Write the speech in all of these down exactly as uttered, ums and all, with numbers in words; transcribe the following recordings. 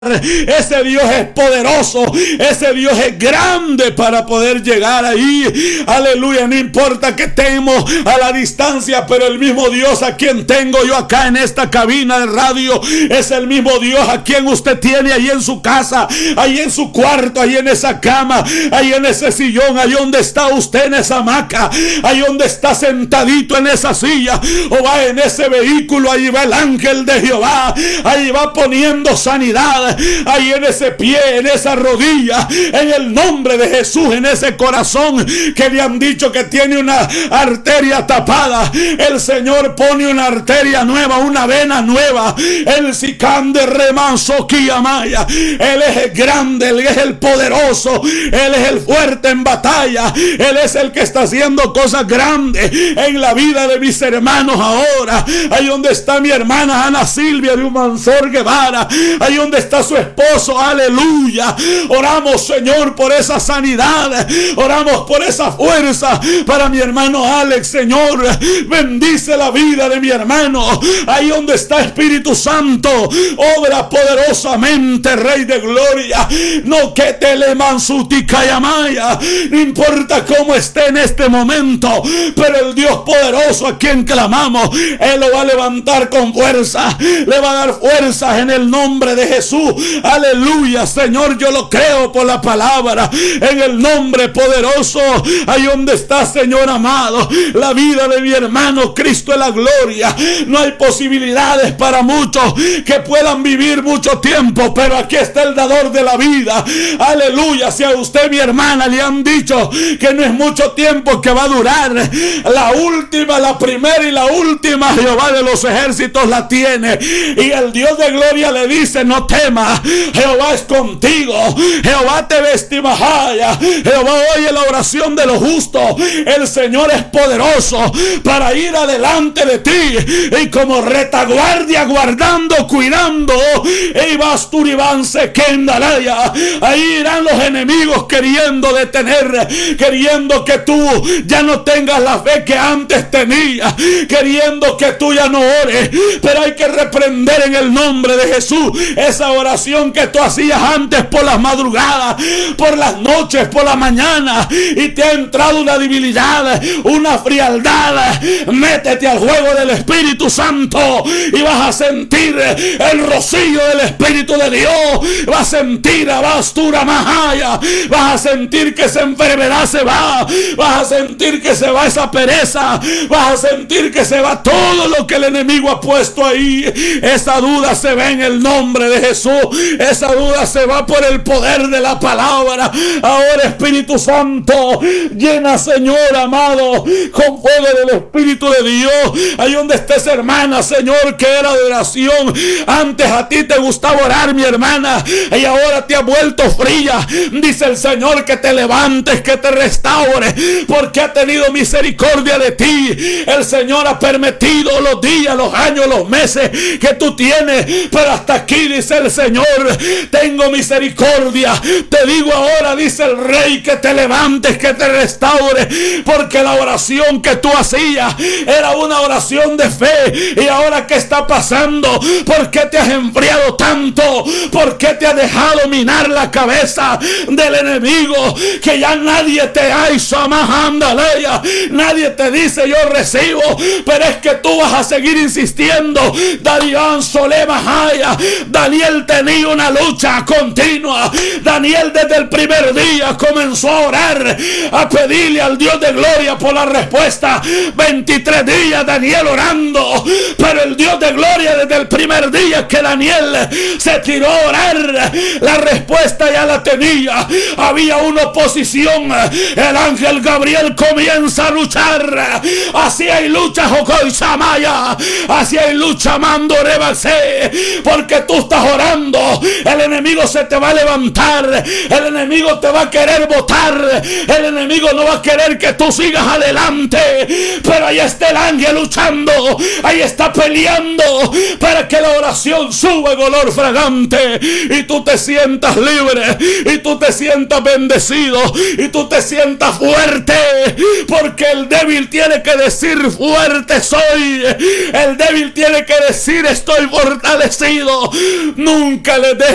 Ese Dios es poderoso, ese Dios es grande para poder llegar ahí. Aleluya, no importa que estemos a la distancia, pero el mismo Dios a quien tengo yo acá en esta cabina de radio es el mismo Dios a quien usted tiene ahí en su casa, ahí en su cuarto, ahí en esa cama, ahí en ese sillón, ahí donde está usted en esa hamaca, ahí donde está sentadito en esa silla o va en ese vehículo. Ahí va el ángel de Jehová, ahí va poniendo sanidad, ahí en ese pie, en esa rodilla, en el nombre de Jesús, en ese corazón que le han dicho que tiene una arteria tapada. El Señor pone una arteria nueva, una vena nueva. El sicán de remanso Kiamaya. Él es el grande, Él es el poderoso, Él es el fuerte en batalla. Él es el que está haciendo cosas grandes en la vida de mis hermanos ahora. Ahí donde está mi hermana Ana Silvia de Humansor Guevara, ahí donde está su esposo, aleluya. Oramos, Señor, por esa sanidad, oramos por esa fuerza para mi hermano Alex. Señor, bendice la vida de mi hermano, ahí donde está Espíritu Santo, obra poderosamente, Rey de Gloria. No que te le mansutica yamaya, no importa cómo esté en este momento, pero el Dios poderoso a quien clamamos, Él lo va a levantar con fuerza, le va a dar fuerzas en el nombre de Jesús. Aleluya, Señor, yo lo creo por la palabra, en el nombre poderoso. Ahí donde está, Señor amado, la vida de mi hermano, Cristo es la gloria. No hay posibilidades para muchos que puedan vivir mucho tiempo, pero aquí está el dador de la vida. Aleluya. Si a usted, mi hermana, le han dicho que no es mucho tiempo que va a durar, la última, la primera y la última, Jehová de los ejércitos la tiene. Y el Dios de gloria le dice: no temas, Jehová es contigo, Jehová te vestimajaya. Jehová oye la oración de los justos. El Señor es poderoso para ir adelante de ti y como retaguardia, guardando, cuidando. Y basturiban se kendalaya. Ahí irán los enemigos queriendo detener, queriendo que tú ya no tengas la fe que antes tenías, queriendo que tú ya no ores. Pero hay que reprender en el nombre de Jesús esa oración que tú hacías antes por las madrugadas, por las noches, por la mañana, y te ha entrado una debilidad, una frialdad. Métete al juego del Espíritu Santo y vas a sentir el rocío del Espíritu de Dios. Vas a sentir a bastura majaya, vas a sentir que esa enfermedad se va, vas a sentir que se va esa pereza, vas a sentir que se va todo lo que el enemigo ha puesto ahí. Esa duda se va en el nombre de Jesús, esa duda se va por el poder de la palabra. Ahora, Espíritu Santo, llena, Señor amado, con fuego del Espíritu de Dios. Ahí donde está esa hermana, Señor, que era de oración, antes a ti te gustaba orar, mi hermana, y ahora te ha vuelto fría. Dice el Señor que te levantes, que te restaure, porque ha tenido misericordia de ti. El Señor ha permitido los días, los años, los meses que tú tienes, pero hasta aquí, dice el Señor, tengo misericordia. Te digo ahora, dice el Rey, que te levantes, que te restaure, porque la oración que tú hacías era una oración de fe. Y ahora, ¿qué está pasando? ¿Por qué te has enfriado tanto? ¿Por qué te ha dejado minar la cabeza del enemigo? Que ya nadie te hizo amajandalea, nadie te dice yo recibo, pero es que tú vas a seguir insistiendo. Darián Solemajaya. Daniel tenía una lucha continua. Daniel desde el primer día comenzó a orar, a pedirle al Dios de gloria por la respuesta. veintitrés días Daniel orando, pero el Dios de gloria desde el primer día que Daniel se tiró a orar, la respuesta ya la tenía. Había una oposición. El ángel Gabriel comienza a luchar. Así hay lucha, Jocoy Samaya. Así hay lucha, Mando Rebase. Porque tú estás orando, el enemigo se te va a levantar, el enemigo te va a querer botar, el enemigo no va a querer que tú sigas adelante, pero ahí está el ángel luchando, ahí está peleando para que la oración suba en olor fragante y tú te sientas libre, y tú te sientas bendecido, y tú te sientas fuerte, porque el débil tiene que decir fuerte soy, el débil tiene que decir estoy fortalecido. Nunca le des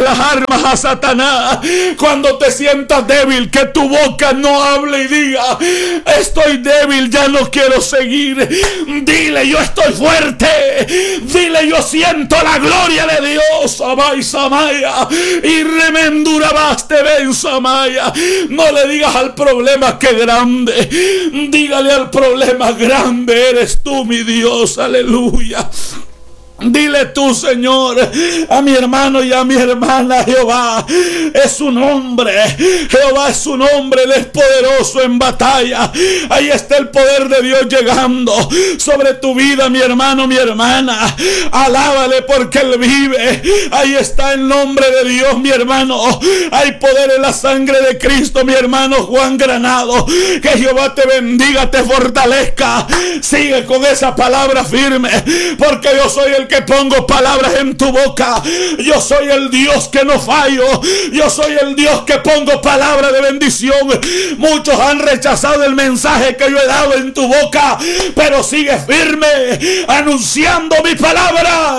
las armas a Satanás. Cuando te sientas débil, que tu boca no hable y diga: estoy débil, ya no quiero seguir. Dile: yo estoy fuerte. Dile: yo siento la gloria de Dios. Amay Samaya y remendura baste ven Samaya. No le digas al problema que grande. Dígale al problema: grande eres tú, mi Dios. Aleluya. Dile tú, Señor, a mi hermano y a mi hermana: Jehová es su nombre. Jehová es su nombre. Él es poderoso en batalla. Ahí está el poder de Dios llegando sobre tu vida, mi hermano, mi hermana. Alábale porque Él vive. Ahí está el nombre de Dios, mi hermano. Hay poder en la sangre de Cristo, mi hermano Juan Granado. Que Jehová te bendiga, te fortalezca. Sigue con esa palabra firme, porque yo soy el que pongo palabras en tu boca. Yo soy el Dios que no fallo. Yo soy el Dios que pongo palabras de bendición. Muchos han rechazado el mensaje que yo he dado en tu boca, pero sigue firme anunciando mi palabra.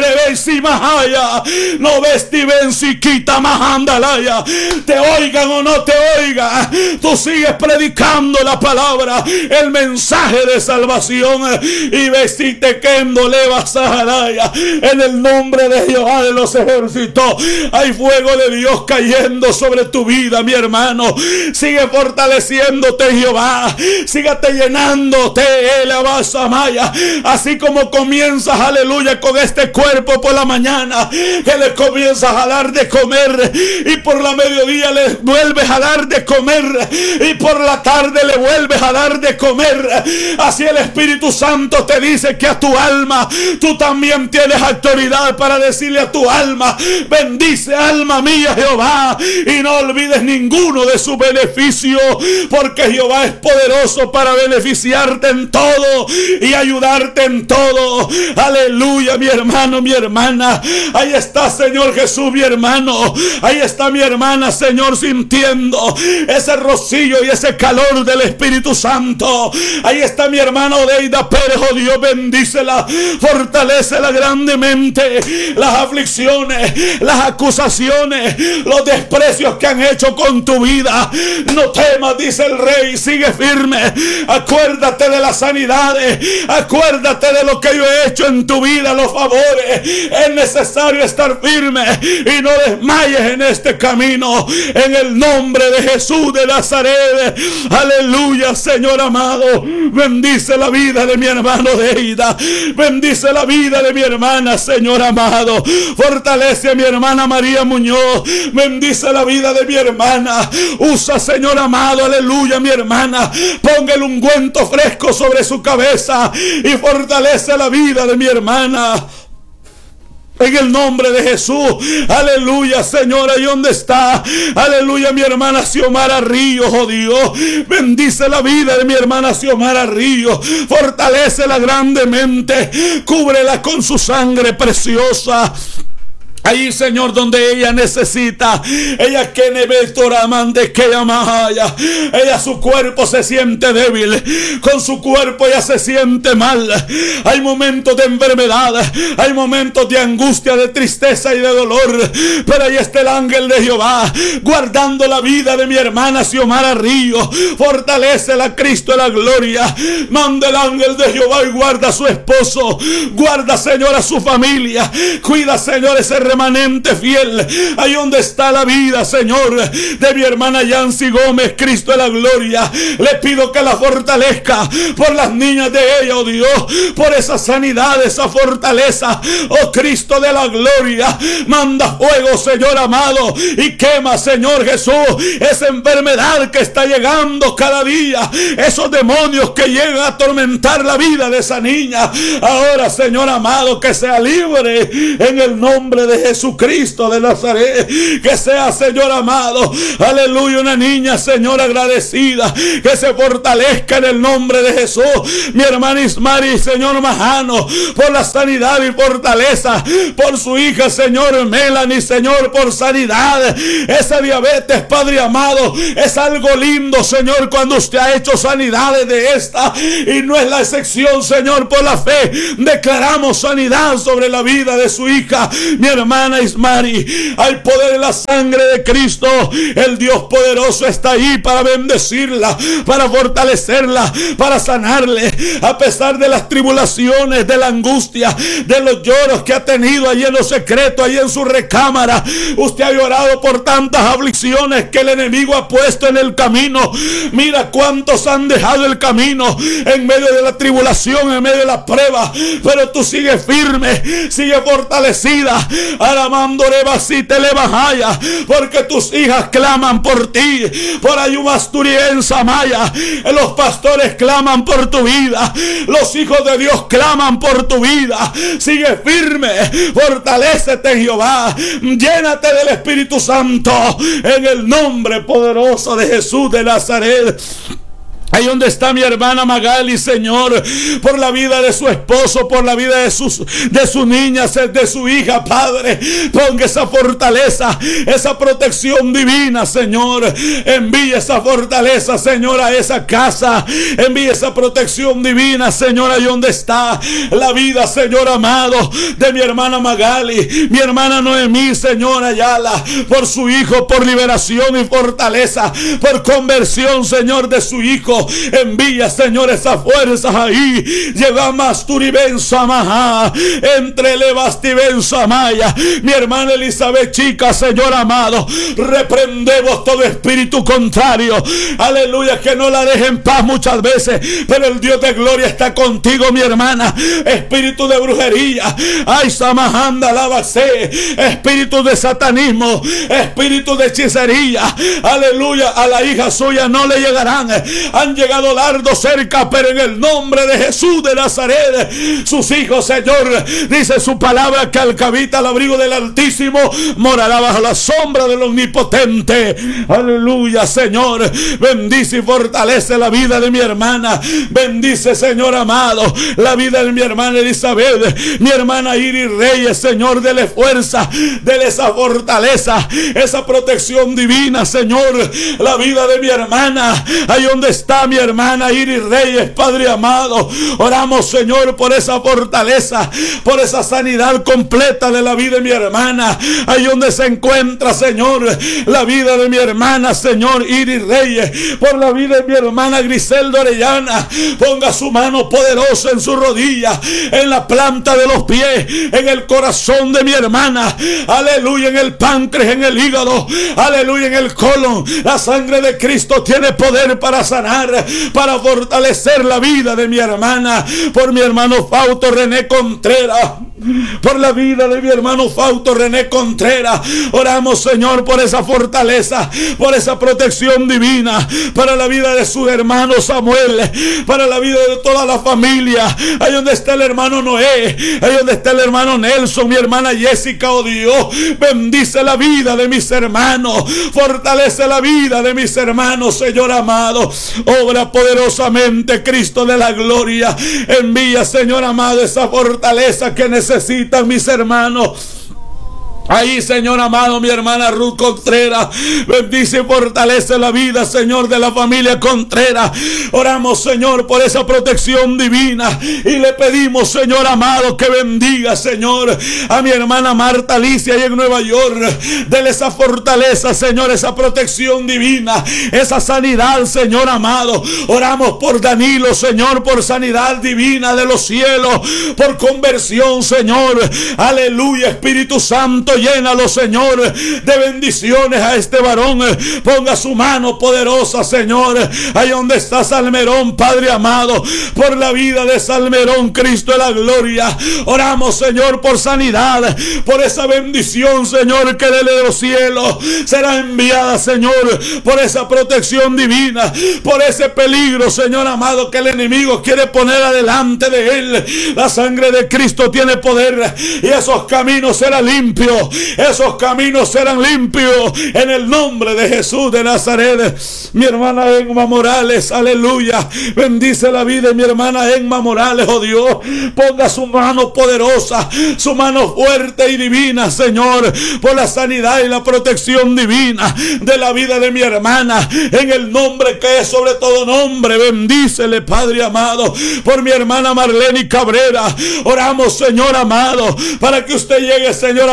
No vesti ven si quita majandalaya. Te oigan o no te oigan, tú sigues predicando la palabra, el mensaje de salvación. Y vestite kendo le vas a en el nombre de Jehová de los ejércitos. Hay fuego de Dios cayendo sobre tu vida, mi hermano. Sigue fortaleciéndote, Jehová. Sígate llenándote, Maya. Así como comienzas, aleluya, con este cuerpo por la mañana, que le comienzas a dar de comer, y por la mediodía le vuelves a dar de comer, y por la tarde le vuelves a dar de comer. Así el Espíritu Santo te dice que a tu alma tú también tienes autoridad para decirle a tu alma: bendice, alma mía, Jehová, y no olvides ninguno de sus beneficios, porque Jehová es poderoso para beneficiarte en todo y ayudarte en todo. Aleluya, mi hermano, mi hermana. Ahí está, Señor Jesús, mi hermano. Ahí está mi hermana, Señor, sintiendo ese rocío y ese calor del Espíritu Santo. Ahí está mi hermana Odeida Pérez. Oh Dios, bendícela, fortalecela grandemente. Las aflicciones, las acusaciones, los desprecios que han hecho con tu vida, no temas, dice el Rey. Sigue firme. Acuérdate de las sanidades, acuérdate de lo que yo he hecho en tu vida, los favores. Es necesario estar firme y no desmayes en este camino, en el nombre de Jesús de Nazaret. Aleluya, Señor amado. Bendice la vida de mi hermano Deida, bendice la vida de mi hermana, Señor amado. Fortalece a mi hermana María Muñoz. Bendice la vida de mi hermana. Usa, Señor amado, aleluya, mi hermana. Ponga el ungüento fresco sobre su cabeza y fortalece la vida de mi hermana. En el nombre de Jesús, aleluya, Señor, ahí donde está, aleluya, mi hermana Xiomara Ríos, oh Dios, bendice la vida de mi hermana Xiomara Ríos, fortalécela grandemente, cúbrela con su sangre preciosa. Ahí, Señor, donde ella necesita, ella que nevestoramande que amaya, ella su cuerpo se siente débil, con su cuerpo ella se siente mal. Hay momentos de enfermedad, hay momentos de angustia, de tristeza y de dolor, pero ahí está el ángel de Jehová guardando la vida de mi hermana Xiomara Ríos. Fortalécela, Cristo de la gloria. Manda el ángel de Jehová y guarda a su esposo, guarda, Señor, a su familia, cuida, Señor, ese remanente fiel. Ahí donde está la vida, Señor, de mi hermana Yancy Gómez, Cristo de la gloria, le pido que la fortalezca por las niñas de ella, oh Dios, por esa sanidad, esa fortaleza, oh Cristo de la gloria. Manda fuego, Señor amado, y quema, Señor Jesús, esa enfermedad que está llegando cada día, esos demonios que llegan a atormentar la vida de esa niña. Ahora, Señor amado, que sea libre en el nombre de Jesucristo de Nazaret. Que sea, Señor amado, aleluya, una niña, Señor, agradecida, que se fortalezca en el nombre de Jesús. Mi hermana Ismari, Señor Majano, por la sanidad y fortaleza, por su hija, Señor Melanie, Señor, por sanidad. Esa diabetes, Padre amado, es algo lindo, Señor, cuando usted ha hecho sanidades de esta, y no es la excepción, Señor. Por la fe declaramos sanidad sobre la vida de su hija, mi hermana hermana Ismari. Hay poder en la sangre de Cristo. El Dios poderoso está ahí para bendecirla, para fortalecerla, para sanarle. A pesar de las tribulaciones, de la angustia, de los lloros que ha tenido allí en lo secreto, allí en su recámara. Usted ha llorado por tantas aflicciones que el enemigo ha puesto en el camino. Mira cuántos han dejado el camino en medio de la tribulación, en medio de la prueba, pero tú sigues firme, sigues fortalecida. Aramandorevasite levajaya, porque tus hijas claman por ti. Por Ayumasturienza Maya, los pastores claman por tu vida, los hijos de Dios claman por tu vida. Sigue firme, fortalécete, Jehová, llénate del Espíritu Santo en el nombre poderoso de Jesús de Nazaret. Ahí donde está mi hermana Magali, Señor, por la vida de su esposo, por la vida de, sus, de su niña, de su hija, Padre, ponga esa fortaleza, esa protección divina, Señor. Envía esa fortaleza, Señor, a esa casa. Envía esa protección divina, Señor, ahí donde está la vida, Señor amado, de mi hermana Magali, mi hermana Noemí, Señor Ayala, por su hijo, por liberación y fortaleza, por conversión, Señor, de su hijo. Envía, Señor, esas fuerzas ahí. Lleva más turibenza maja, entre levastibenza maya. Mi hermana Elizabeth Chica, Señor amado, reprendemos todo espíritu contrario, aleluya, que no la deje en paz muchas veces, pero el Dios de gloria está contigo, mi hermana. Espíritu de brujería, ay, samajanda lavase, espíritu de satanismo, espíritu de hechicería, aleluya, a la hija suya no le llegarán. Han llegado lardos cerca, pero en el nombre de Jesús de Nazaret, sus hijos, Señor, dice su palabra que al que habita al abrigo del Altísimo morará bajo la sombra del Omnipotente. Aleluya, Señor, bendice y fortalece la vida de mi hermana. Bendice, Señor amado, la vida de mi hermana Elizabeth, mi hermana Iris Reyes. Señor, dele fuerza, dele esa fortaleza, esa protección divina, Señor, la vida de mi hermana, ahí donde está mi hermana Iris Reyes, Padre amado. Oramos, Señor, por esa fortaleza, por esa sanidad completa de la vida de mi hermana, ahí donde se encuentra, Señor, la vida de mi hermana, Señor, Iris Reyes, por la vida de mi hermana Griselda Orellana. Ponga su mano poderosa en su rodilla, en la planta de los pies, en el corazón de mi hermana, aleluya, en el páncreas, en el hígado, aleluya, en el colon. La sangre de Cristo tiene poder para sanar, para fortalecer la vida de mi hermana. Por mi hermano Fausto René Contreras, por la vida de mi hermano Fausto René Contreras, oramos, Señor, por esa fortaleza, por esa protección divina, para la vida de su hermano Samuel, para la vida de toda la familia. Ahí donde está el hermano Noé, ahí donde está el hermano Nelson, mi hermana Jessica, oh Dios, bendice la vida de mis hermanos, fortalece la vida de mis hermanos, Señor amado. Obra poderosamente, Cristo de la gloria. Envía, Señor amado, esa fortaleza que necesitan mis hermanos. Ahí, Señor amado, mi hermana Ruth Contreras, bendice y fortalece la vida, Señor, de la familia Contreras. Oramos, Señor, por esa protección divina y le pedimos, Señor amado, que bendiga, Señor, a mi hermana Marta Alicia ahí en Nueva York. Dele esa fortaleza, Señor, esa protección divina, esa sanidad, Señor amado. Oramos por Danilo, Señor, por sanidad divina de los cielos, por conversión, Señor. Aleluya, Espíritu Santo, llénalo, Señor, de bendiciones a este varón. Ponga su mano poderosa, Señor, ahí donde está Salmerón, Padre amado, por la vida de Salmerón, Cristo de la gloria. Oramos, Señor, por sanidad, por esa bendición, Señor, que de los cielos será enviada, Señor, por esa protección divina, por ese peligro, Señor amado, que el enemigo quiere poner adelante de él. La sangre de Cristo tiene poder y esos caminos serán limpios. Esos caminos serán limpios en el nombre de Jesús de Nazaret. Mi hermana Emma Morales, aleluya, bendice la vida de mi hermana Emma Morales, oh Dios. Ponga su mano poderosa, su mano fuerte y divina, Señor, por la sanidad y la protección divina de la vida de mi hermana, en el nombre que es sobre todo nombre. Bendícele, Padre amado, por mi hermana Marlene Cabrera. Oramos, Señor amado, para que usted llegue, Señor, a fortalecer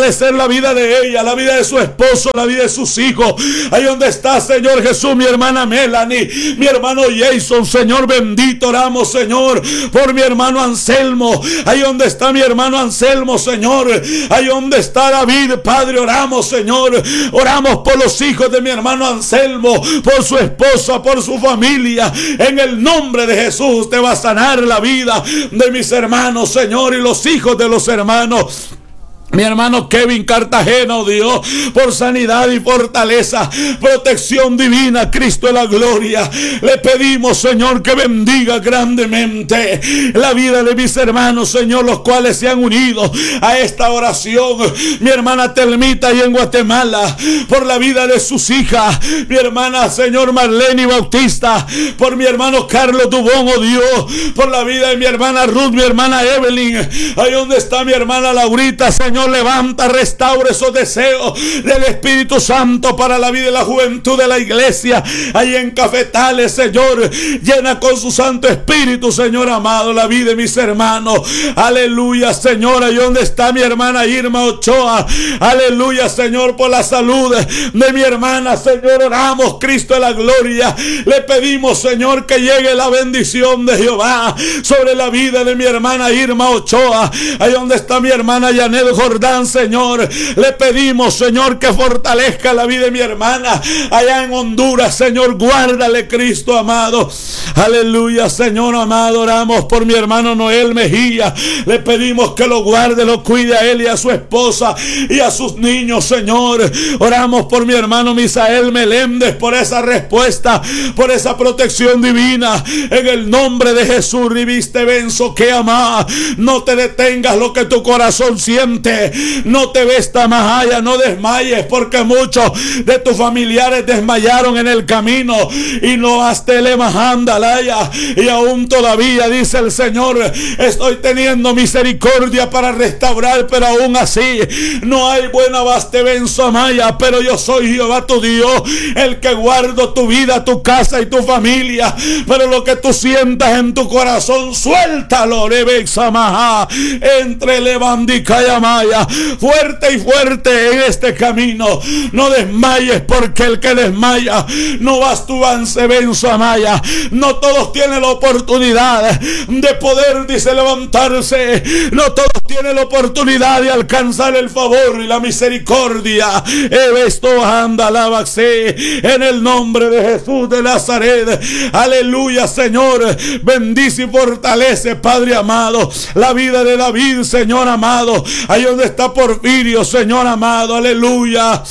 fortalecer la vida de ella, la vida de su esposo, la vida de sus hijos. Ahí donde está, Señor Jesús, mi hermana Melanie, mi hermano Jason, Señor bendito, oramos, Señor, por mi hermano Anselmo. Ahí donde está mi hermano Anselmo, Señor. Ahí donde está David, Padre, oramos, Señor. Oramos por los hijos de mi hermano Anselmo, por su esposa, por su familia. En el nombre de Jesús te va a sanar la vida de mis hermanos, Señor, y los hijos de los hermanos. Mi hermano Kevin Cartagena, oh Dios, por sanidad y fortaleza, protección divina, Cristo de la gloria. Le pedimos, Señor, que bendiga grandemente la vida de mis hermanos, Señor, los cuales se han unido a esta oración. Mi hermana Telmita y en Guatemala, por la vida de sus hijas. Mi hermana, Señor, Marlene Bautista, por mi hermano Carlos Dubón, oh Dios, por la vida de mi hermana Ruth, mi hermana Evelyn. Ahí donde está mi hermana Laurita, Señor, levanta, restaura esos deseos del Espíritu Santo para la vida y la juventud de la iglesia. Ahí en Cafetales, Señor, llena con su Santo Espíritu, Señor amado, la vida de mis hermanos. Aleluya, Señor. Ahí donde está mi hermana Irma Ochoa. Aleluya, Señor, por la salud de mi hermana, Señor, oramos, Cristo de la gloria. Le pedimos, Señor, que llegue la bendición de Jehová sobre la vida de mi hermana Irma Ochoa. Ahí donde está mi hermana Yanet Jordán, Señor, le pedimos, Señor, que fortalezca la vida de mi hermana allá en Honduras, Señor, guárdale, Cristo amado. Aleluya, Señor amado, oramos por mi hermano Noel Mejía. Le pedimos que lo guarde, lo cuide a él y a su esposa y a sus niños, Señor. Oramos por mi hermano Misael Meléndez, por esa respuesta, por esa protección divina, en el nombre de Jesús. Riviste benzo que ama, no te detengas lo que tu corazón siente. No te vesta más allá, no desmayes, porque muchos de tus familiares desmayaron en el camino y no has telemajandalaya. Y aún todavía, dice el Señor, estoy teniendo misericordia para restaurar, pero aún así no hay buena bastevenzo amaya. Pero yo soy Jehová tu Dios, el que guardo tu vida, tu casa y tu familia. Pero lo que tú sientas en tu corazón, suéltalo, Rebexamaha, entre Levandica y Amaya. Fuerte y fuerte en este camino. No desmayes, porque el que desmaya no vas tu avance venzo amaya. No todos tienen la oportunidad de poder, dice, levantarse. No todos tienen la oportunidad de alcanzar el favor y la misericordia. Esto anda, alábase en el nombre de Jesús de Nazaret. Aleluya, Señor. Bendice y fortalece, Padre amado, la vida de David, Señor amado. Ahí donde está Porfirio, Señor amado, aleluya.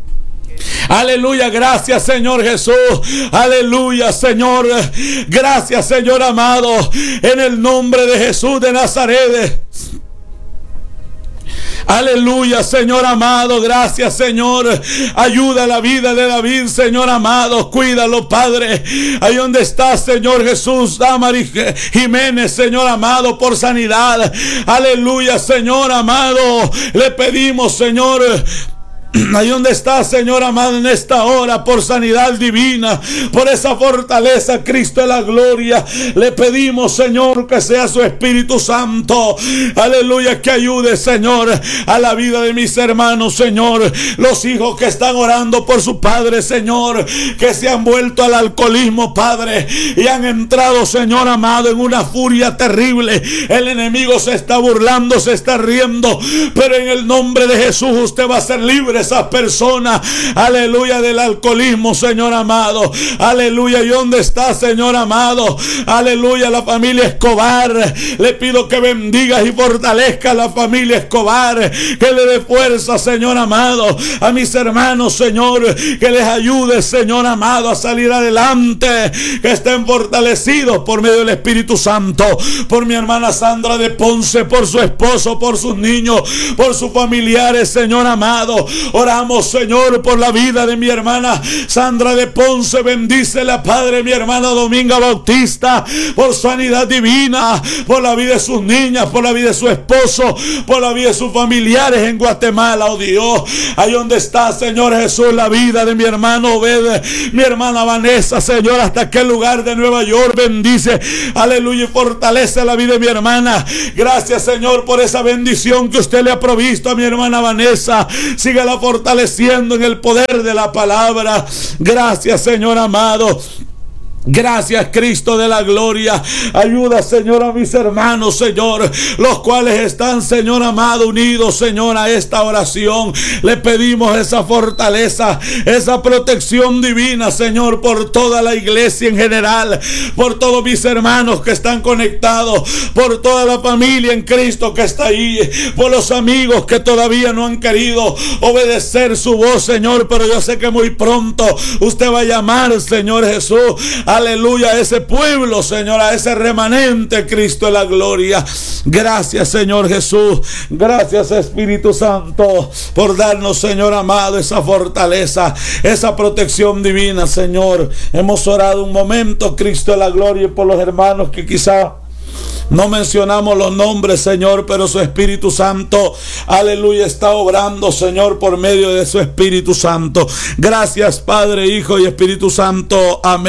Aleluya, gracias, Señor Jesús. Aleluya, Señor. Gracias, Señor amado, en el nombre de Jesús de Nazaret. Aleluya, Señor amado, gracias, Señor. Ayuda a la vida de David, Señor amado, cuídalo, Padre. Ahí donde está, Señor Jesús, Damaris Jiménez, Señor amado, por sanidad. Aleluya, Señor amado, le pedimos, Señor, ahí donde está, Señor amado, en esta hora, por sanidad divina, por esa fortaleza, Cristo de la gloria, le pedimos, Señor, que sea su Espíritu Santo, aleluya, que ayude, Señor, a la vida de mis hermanos, Señor, los hijos que están orando por su padre, Señor, que se han vuelto al alcoholismo, Padre, y han entrado, Señor amado, en una furia terrible. El enemigo se está burlando, se está riendo, pero en el nombre de Jesús usted va a ser libre, esas personas, aleluya, del alcoholismo, Señor amado, aleluya. ¿Y dónde está, Señor amado? Aleluya, la familia Escobar, le pido que bendiga y fortalezca a la familia Escobar, que le dé fuerza, Señor amado, a mis hermanos, Señor, que les ayude, Señor amado, a salir adelante, que estén fortalecidos por medio del Espíritu Santo. Por mi hermana Sandra de Ponce, por su esposo, por sus niños, por sus familiares, Señor amado, Oramos, Señor, por la vida de mi hermana Sandra de Ponce. Bendícela, Padre, mi hermana Dominga Bautista, por sanidad divina, por la vida de sus niñas, por la vida de su esposo, por la vida de sus familiares en Guatemala, oh Dios. Ahí donde está, Señor Jesús, la vida de mi hermano Obed, mi hermana Vanessa, Señor, hasta aquel lugar de Nueva York. Bendice, aleluya, y fortalece la vida de mi hermana. Gracias, Señor, por esa bendición que usted le ha provisto a mi hermana Vanessa. Sígala fortaleciendo en el poder de la palabra. Gracias, Señor amado. Gracias, Cristo de la gloria. Ayuda, Señor, a mis hermanos, Señor, los cuales están, Señor amado, unidos, Señor, a esta oración. Le pedimos esa fortaleza, esa protección divina, Señor, por toda la iglesia en general, por todos mis hermanos que están conectados, por toda la familia en Cristo que está ahí, por los amigos que todavía no han querido obedecer su voz, Señor, pero yo sé que muy pronto usted va a llamar, Señor Jesús, aleluya, a ese pueblo, Señor, a ese remanente, Cristo de la gloria. Gracias, Señor Jesús. Gracias, Espíritu Santo, por darnos, Señor amado, esa fortaleza, esa protección divina, Señor. Hemos orado un momento, Cristo de la gloria, por los hermanos que quizá no mencionamos los nombres, Señor, pero su Espíritu Santo, aleluya, está obrando, Señor, por medio de su Espíritu Santo. Gracias, Padre, Hijo y Espíritu Santo. Amén.